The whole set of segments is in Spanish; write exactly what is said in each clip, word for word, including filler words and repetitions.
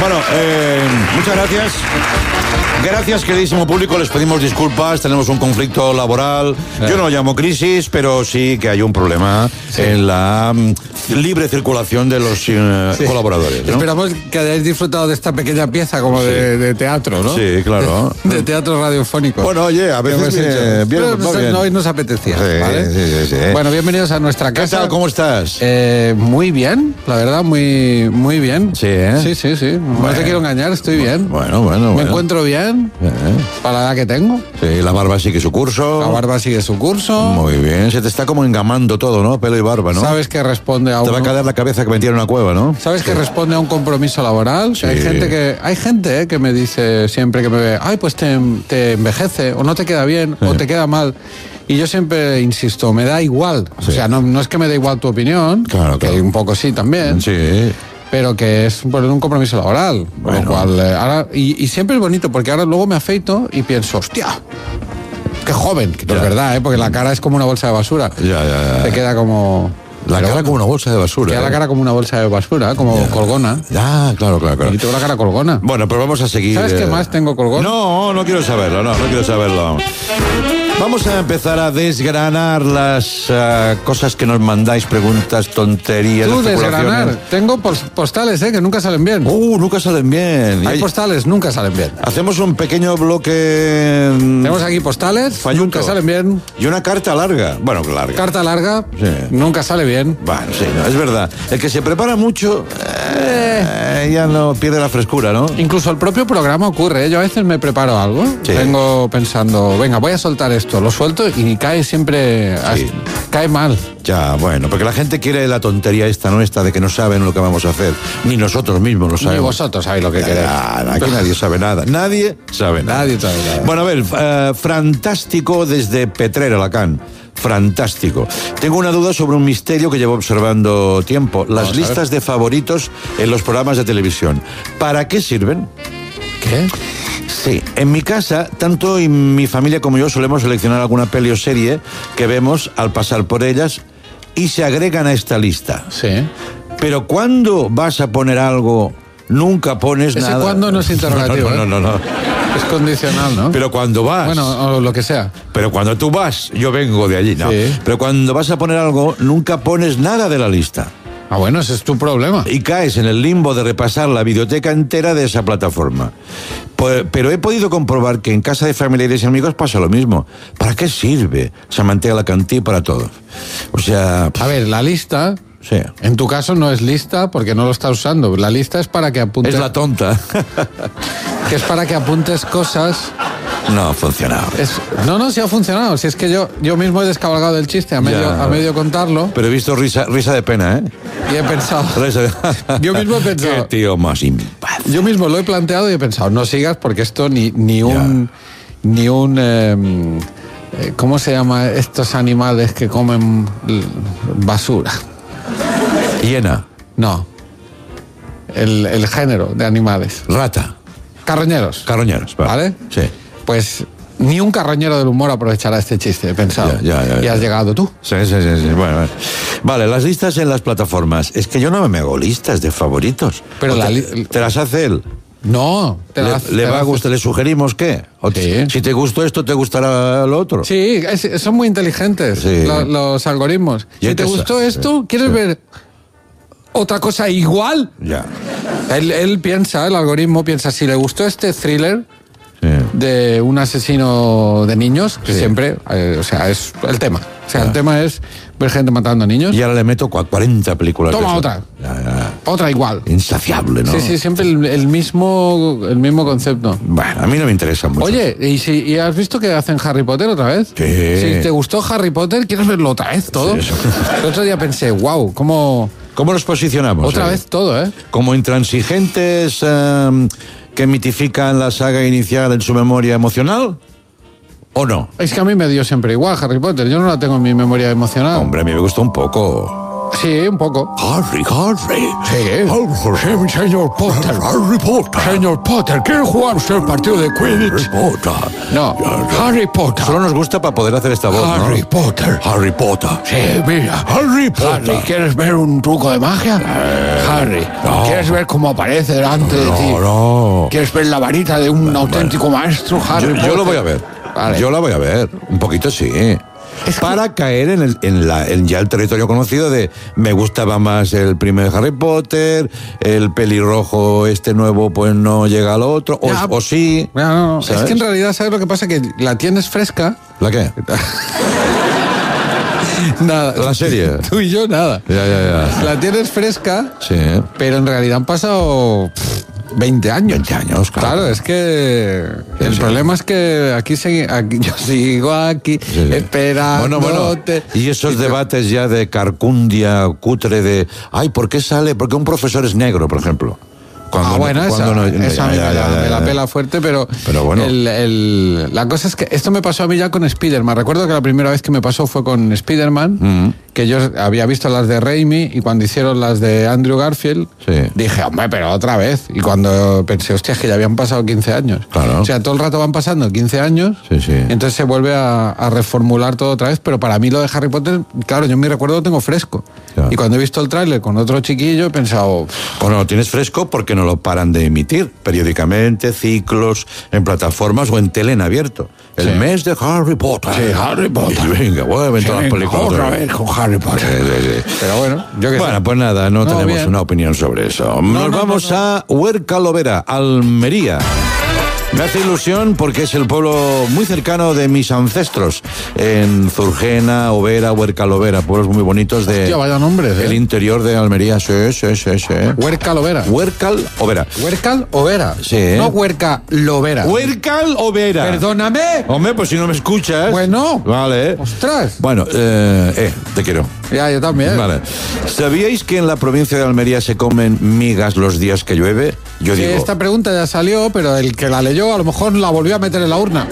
Bueno, eh, muchas gracias. Gracias, queridísimo público. Les pedimos disculpas. Tenemos un conflicto laboral. Eh. Yo no lo llamo crisis, pero sí que hay un problema sí. en la um, libre circulación de los uh, sí. colaboradores, ¿no? Esperamos que hayáis disfrutado de esta pequeña pieza como sí. de, de teatro, ¿no? Sí, claro. De, de teatro radiofónico. Bueno, oye, a veces viene, viene, pero, no, bien. No, hoy nos apetecía, sí, ¿vale? Sí, sí, sí. Bueno, bienvenidos a nuestra casa. ¿Qué tal? ¿Cómo estás? Eh, muy bien, la verdad, muy, muy bien. Sí, ¿eh? Sí, sí, sí. No bueno. te quiero engañar, estoy bien. Bueno, bueno, Me bueno. encuentro bien. Eh. Para la edad que tengo. Sí, la barba sigue su curso. La barba sigue su curso. Muy bien. Se te está como engamando todo, ¿no? Pelo y barba, ¿no? ¿Sabes que responde a un... Te va a caer la cabeza que metí en una cueva, ¿no? ¿Sabes que sí. responde a un compromiso laboral? Sí. Hay gente que hay gente eh, que me dice siempre que me ve, ay, pues te, te envejece, o no te queda bien, sí. o te queda mal. Y yo siempre insisto, me da igual. Sí. O sea, no, no es que me dé igual tu opinión, claro, que claro. un poco sí también. Sí. Pero que es por un compromiso laboral. Bueno. Lo cual, eh, ahora, y, y siempre es bonito, porque ahora luego me afeito y pienso, hostia, qué joven. Que no es verdad, ¿eh? Porque la cara es como una bolsa de basura. Ya, ya, ya. Te queda como... La Pero cara bueno, como una bolsa de basura. Queda ¿eh? la cara como una bolsa de basura, como ya. colgona. Ah, claro, claro, claro. Y tengo la cara colgona. Bueno, pues vamos a seguir. ¿Sabes eh... qué más tengo colgona? No, no quiero saberlo, no, no quiero saberlo. Vamos a empezar a desgranar las uh, cosas que nos mandáis, preguntas, tonterías. Tú, desgranar. Tengo postales, ¿eh? Que nunca salen bien. Uh, nunca salen bien. Hay postales, nunca salen bien. Hacemos un pequeño bloque... Tenemos aquí postales, falluto. Nunca salen bien. Y una carta larga. Bueno, larga. Carta larga, sí. Nunca sale bien. Bueno, sí, no, es verdad. El que se prepara mucho, eh, ya no pierde la frescura, ¿no? Incluso el propio programa ocurre, ¿eh? Yo a veces me preparo algo, sí. Vengo pensando, venga, voy a soltar esto, lo suelto y cae siempre, sí. cae mal. Ya, bueno, porque la gente quiere la tontería esta nuestra de que no saben lo que vamos a hacer. Ni nosotros mismos lo sabemos. Ni vosotros sabéis lo que queréis. Aquí nadie sabe nada. Nadie sabe nada. Nadie sabe nada. Bueno, a ver, uh, Fantástico desde Petrer, Alacant. Fantástico. Tengo una duda sobre un misterio que llevo observando tiempo. Las Vamos listas de favoritos en los programas de televisión. ¿Para qué sirven? ¿Qué? Sí, en mi casa, tanto y mi familia como yo solemos seleccionar alguna peli o serie que vemos al pasar por ellas y se agregan a esta lista. Sí. Pero cuando vas a poner algo, nunca pones Ese nada. Ese cuando no es interrogativo. No, no, no, no, no. Es condicional, ¿no? Pero cuando vas... Bueno, o lo que sea. Pero cuando tú vas, yo vengo de allí, ¿no? Sí. Pero cuando vas a poner algo, nunca pones nada de la lista. Ah, bueno, ese es tu problema. Y caes en el limbo de repasar la videoteca entera de esa plataforma. Pero he podido comprobar que en casa de familiares y amigos pasa lo mismo. ¿Para qué sirve Samantha Alacantí para todos? O sea... A ver, la lista... Sí. En tu caso no es lista porque no lo estás usando. La lista es para que apuntes... Es la tonta. Que es para que apuntes cosas... No ha funcionado. Es... No, no, sí ha funcionado. Si es que yo, yo mismo he descabalgado el chiste a medio, a medio contarlo. Pero he visto risa, risa de pena, ¿eh? Y he pensado... De... Yo mismo he pensado... Qué tío más impaz. Yo mismo lo he planteado y he pensado, no sigas porque esto ni, ni un... Ya. Ni un... Eh, ¿Cómo se llama estos animales que comen basura? Hiena. No. El, el género de animales. Rata. Carroñeros. Carroñeros, vale. ¿Vale? Sí. Pues ni un carroñero del humor aprovechará este chiste, he pensado. Ya, ya, ya, y ya. has llegado tú. Sí, sí, sí, sí. Bueno, bueno. Vale, las listas en las plataformas. Es que yo no me hago listas de favoritos. Pero la te, li... ¿Te las hace él? No. Te ¿Le, las, le te va las... a gustar? ¿Le sugerimos qué? O sí. Si te gustó esto, ¿te gustará lo otro? Sí, es, son muy inteligentes sí. los, los algoritmos. Y si te gustó sí. esto, ¿quieres sí. ver otra cosa igual? Ya. Él, él piensa, el algoritmo piensa, si le gustó este thriller sí. de un asesino de niños, que sí. siempre, eh, o sea, es el tema. O sea, ya. el tema es ver gente matando a niños. Y ahora le meto cuarenta películas. Toma otra. Ya, ya. Otra igual. Insaciable, ¿no? Sí, sí, siempre el, el mismo el mismo concepto. Bueno, a mí no me interesa mucho. Oye, ¿y, si, ¿y has visto que hacen Harry Potter otra vez? Sí. Si te gustó Harry Potter, ¿quieres verlo otra vez todo? Sí, el otro día pensé, wow, ¿cómo... ¿Cómo nos posicionamos? Otra eh? vez todo, ¿eh? Como intransigentes eh, que mitifican la saga inicial en su memoria emocional. ¿O no? Es que a mí me dio siempre igual Harry Potter. Yo no la tengo en mi memoria emocional. Hombre, a mí me gustó un poco. Sí, un poco. Harry, Harry. Sí, sí, señor Potter. Harry Potter. Señor Potter, ¿quiere jugar usted el partido de Quidditch? Harry Potter. No, Harry Potter. Solo nos gusta para poder hacer esta voz, ¿no? Harry Potter. Harry Potter. Sí, mira. Harry Potter. Harry, ¿quieres ver un truco de magia? Eh, Harry, no. ¿Quieres ver cómo aparece delante de no, ti? No, ¿Quieres ver la varita de un bueno, auténtico bueno. maestro, Harry yo, Potter? Yo lo voy a ver. Vale. Yo la voy a ver. Un poquito sí. Es para que... caer en, el, en, la, en ya el territorio conocido de me gustaba más el primer Harry Potter, el pelirrojo este nuevo pues no llega al otro, o, ya, o sí. No, no, es que en realidad, ¿sabes lo que pasa? Que la tienes fresca. ¿La qué? Nada. La serie. Tú y yo nada. Ya, ya, ya. La tienes fresca, sí. Pero en realidad han pasado veinte años. veinte años, claro. Claro, es que sí, el sí. problema es que aquí, segui, aquí yo sigo aquí sí, sí. esperando. Bueno, bueno. Y esos debates ya de carcundia, cutre, de ay, ¿por qué sale? Porque un profesor es negro, por ejemplo. Cuando, ah, bueno, esa, no, esa ya, ya, me, la, ya, ya, me la pela fuerte, pero, pero bueno. el, el, la cosa es que esto me pasó a mí ya con Spider-Man. Recuerdo que la primera vez que me pasó fue con Spider-Man, mm. que yo había visto las de Raimi y cuando hicieron las de Andrew Garfield, sí. dije, hombre, pero otra vez. Y cuando pensé, hostia, es que ya habían pasado quince años. Claro. O sea, todo el rato van pasando quince años, sí, sí. entonces se vuelve a, a reformular todo otra vez, pero para mí lo de Harry Potter, claro, yo en mi recuerdo lo tengo fresco. Claro. Y cuando he visto el tráiler con otro chiquillo he pensado... Bueno, lo tienes fresco porque no lo paran de emitir periódicamente, ciclos, en plataformas o en tele en abierto. El sí. mes de Harry Potter. Sí, Harry Potter. Y venga, vuelven sí, todas las películas. Otra vez con Harry Potter. Sí, sí, sí. Pero bueno, yo que Bueno, sé. pues nada, no, no tenemos bien. una opinión sobre eso. No, Nos no, vamos no, no. a Huerca Lovera, Almería. Me hace ilusión porque es el pueblo muy cercano de mis ancestros. En Zurgena, Overa, Huerca Lovera, pueblos muy bonitos de... Hostia, vaya nombres, ¿eh? El interior de Almería, sí, sí, sí, sí. Huerca Lovera. Huercal Overa. Huercal Overa. Sí. No Huerca Lovera. Huercal Overa. Perdóname. Hombre, pues si no me escuchas... Bueno. Vale. Ostras. Bueno, eh, eh, te quiero. Ya, yo también. Vale. ¿Sabíais que en la provincia de Almería se comen migas los días que llueve? Yo sí, digo... esta pregunta ya salió, pero el que la leyó a lo mejor la volvió a meter en la urna.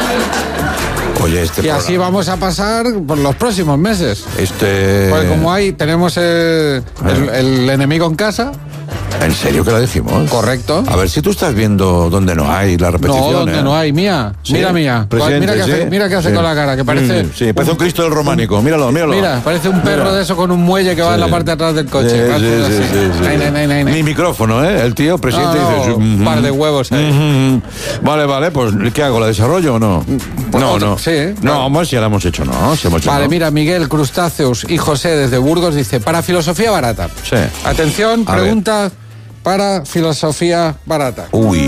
Oye, este y programa. Así vamos a pasar por los próximos meses. Este... Pues como hay, tenemos el, el, el enemigo en casa. ¿En serio que lo dijimos? Correcto. A ver si tú estás viendo donde no hay la repetición. No, donde ¿eh? no hay. Mía, ¿sí? Mira, mía. Presente, mira qué ¿sí? hace, mira qué hace sí. con la cara, que parece... Mm, sí, parece un, un Cristo del románico. Míralo, míralo. Mira, parece un perro mira. de eso con un muelle que va sí. en la parte de atrás del coche. Sí, sí, sí, sí, sí. Ay, ay, ay, ay, Ni micrófono, ¿eh? El tío presidente no, no, dice... Un mm, par de huevos ahí. Mm, vale, vale, pues ¿qué hago? ¿La desarrollo o no? Pues no, otro, no. Sí. No, vamos, si ya la hemos hecho, ¿no? Si hemos hecho, vale, ¿no? mira, Miguel Crustáceos y José desde Burgos dice, para filosofía barata. Sí. Atención, A pregunta... Ver. Para filosofía barata. Uy.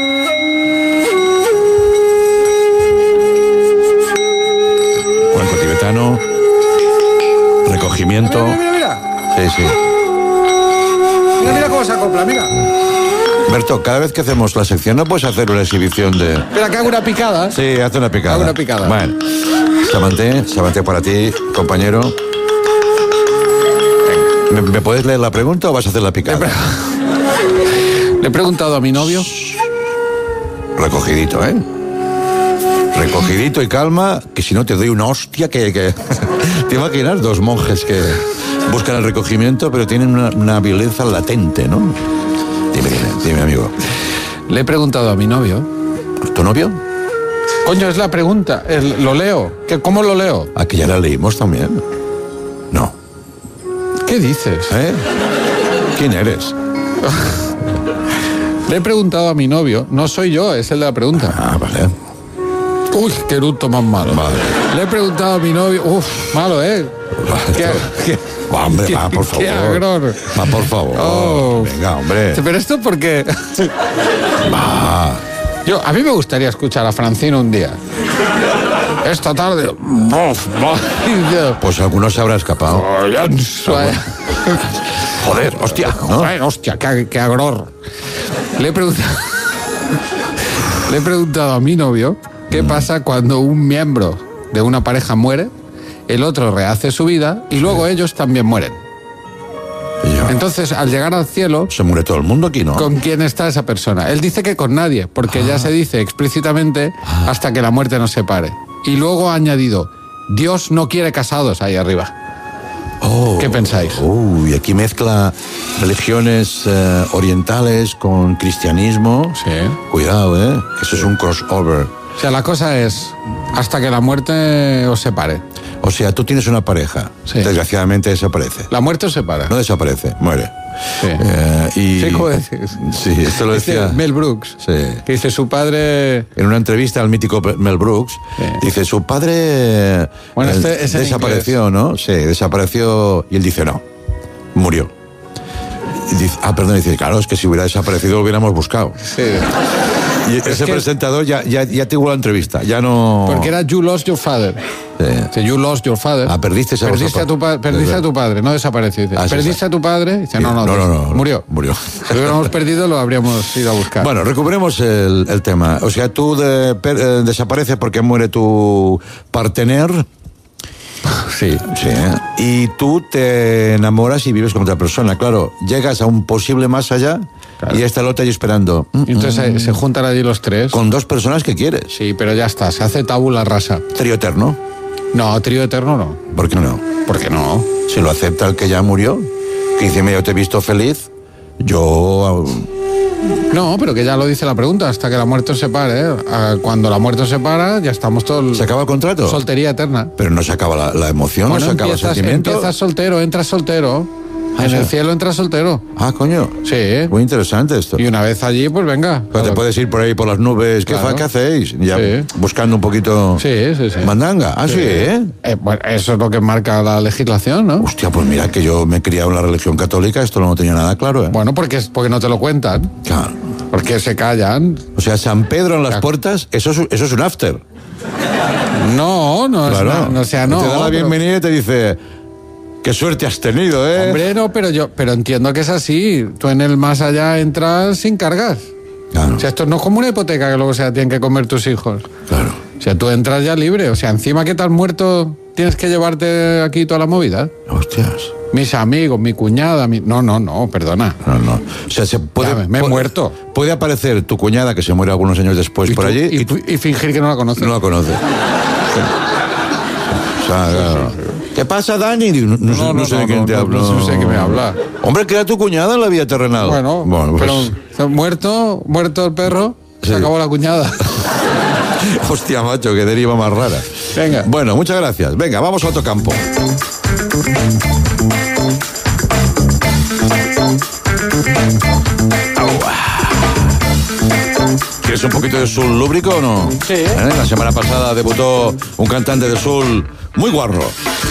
Cuenco tibetano. Recogimiento. Mira, mira, mira. Sí, sí. Mira, mira cómo se acopla, mira. Berto, cada vez que hacemos la sección no puedes hacer una exhibición de... Espera, que hago una picada. Sí, hace una picada. Hago una picada. Bueno. Samanté, Samanté para ti, compañero. ¿Me, ¿Me puedes leer la pregunta o vas a hacer la picada? Le he preguntado a mi novio. Recogidito, ¿eh? Recogidito y calma, que si no te doy una hostia que... que... ¿Te imaginas? Dos monjes que buscan el recogimiento, pero tienen una, una violencia latente, ¿no? Dime, dime, dime, amigo. Le he preguntado a mi novio. ¿Tu novio? Coño, es la pregunta. El, lo leo. ¿Qué, ¿Cómo lo leo? Aquí ya la leímos también. No. ¿Qué dices? ¿Eh? ¿Quién eres? Le he preguntado a mi novio, no soy yo, es el de la pregunta. Ah, vale. Uy, qué eructo más malo. Vale. Le he preguntado a mi novio, uff, malo, ¿eh? Vale, ¿Qué, qué, va, hombre, qué, va, por favor. Qué agror. Va, por favor. Oh. Venga, hombre. Pero esto porque... Va. Yo, a mí me gustaría escuchar a Francino un día. Esta tarde... Pues alguno se habrá escapado. Joder, hostia. ¿No? Joder, hostia, qué, qué agror. Le he preguntado... Le he preguntado a mi novio qué mm. pasa cuando un miembro de una pareja muere, el otro rehace su vida y luego sí. ellos también mueren. Yo. Entonces, al llegar al cielo... Se muere todo el mundo aquí, ¿no? ¿Con quién está esa persona? Él dice que con nadie, porque ah. ya se dice explícitamente ah. hasta que la muerte nos separe. Y luego ha añadido, Dios no quiere casados ahí arriba. Oh, Oh, ¿Qué pensáis? Uy, aquí mezcla religiones eh, orientales con cristianismo. Sí. Cuidado, ¿eh? Eso es un crossover. O sea, la cosa es hasta que la muerte os separe. O sea, tú tienes una pareja, Sí. desgraciadamente desaparece. La muerte os separa. No desaparece, muere. Sí. Eh, y, Sí, ¿cómo decís? Sí, esto lo Dice decía Mel Brooks. Sí. Que dice su padre... en una entrevista al mítico Mel Brooks. Sí. Dice, su padre Bueno, eh, este es en desapareció, ¿no? Sí, desapareció y él dice, no, murió. Y dice, ah, perdón, dice, claro, es que si hubiera desaparecido lo hubiéramos buscado. Sí. Y ese que- presentador ya, ya, ya tuvo la entrevista, ya no... Porque era You Lost Your Father. Sí. Dice, You Lost Your Father. Ah, perdiste ese Perdiste a tu, pa- perdiste a tu padre, no desapareció. Dice, Ah, sí, perdiste sí. a tu padre. Dice, no, no, no, no, no, murió. Murió. Si lo hubiéramos perdido, lo habríamos ido a buscar. Bueno, recuperemos el, el tema. O sea, tú de- per- eh, desapareces porque muere tu partener. sí. Sí. Y tú te enamoras y vives con otra persona. Claro, llegas a un posible más allá Claro. y está el otro ahí esperando. Mm, Y entonces se, se juntan allí los tres. Con dos personas que quieres. Sí, pero ya está, se hace tabula rasa. Trío eterno. No, trío eterno no. ¿Por qué no? ¿Por qué no? Si lo acepta el que ya murió, que dice, mira, yo te he visto feliz, yo... No, pero que ya lo dice la pregunta, hasta que la muerte os separe. ¿eh? Ah, Cuando la muerte os separa, ya estamos todos... ¿Se acaba el contrato? Soltería eterna. Pero no se acaba la, la emoción, Bueno, no se acaba el empiezas, sentimiento. empiezas soltero, entras soltero. Ah, en sí. el cielo entras soltero. Ah, coño. Sí. Muy interesante esto. Y una vez allí, pues venga. Pero te puedes ir por ahí por las nubes. ¿Qué, Claro. fa- ¿qué hacéis? Ya Sí. buscando un poquito... Sí, sí, sí. Mandanga. Ah, sí, ¿eh? Eh, bueno, eso es lo que marca la legislación, ¿no? Hostia, pues mira que yo me he criado en la religión católica, esto no lo tenía nada claro, ¿eh? Bueno, porque, es- porque no te lo cuentan. Claro. Porque se callan. O sea, San Pedro en las Claro. puertas, eso es, eso es un after. No, no, es Claro. na- no, o sea, no. Te da la pero- bienvenida y te dice, qué suerte has tenido, ¿eh? Hombre, no, pero yo, pero entiendo que es así. Tú en el más allá entras sin cargas. Claro, O sea, esto no es como una hipoteca que luego se la tienen que comer tus hijos. claro. O sea, tú entras ya libre. O sea, encima que te has muerto, tienes que llevarte aquí toda la movida. Hostias. Mis amigos, mi cuñada, mi... No, no, no, perdona. No, no. O sea, se puede... Ya, me- me he puede- muerto. Puede aparecer tu cuñada, que se muere algunos años después Y por tú- allí, y, y, tú y fingir que no la conoces. no la conoces. O sea, claro. ¿Qué pasa, Dani? Digo, No, no sé, no sé de quién no, te no, hablo. no sé de qué me habla. Hombre, que era tu cuñada en la vida terrenal. Bueno, pues... pero muerto, muerto el perro, Sí. se acabó la cuñada. Hostia, macho, qué deriva más rara. Venga. Bueno, muchas gracias. Venga, vamos a otro campo. ¿Quieres un poquito de soul lúbrico o no? Sí. ¿Eh? La semana pasada debutó un cantante de soul muy guarro.